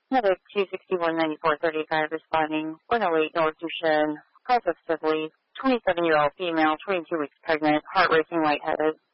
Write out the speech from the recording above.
Another 261-9435 responding. 108 North Duchenne. Cause of Sibley. 27-year-old female, 22 weeks pregnant, heart racing, lightheaded.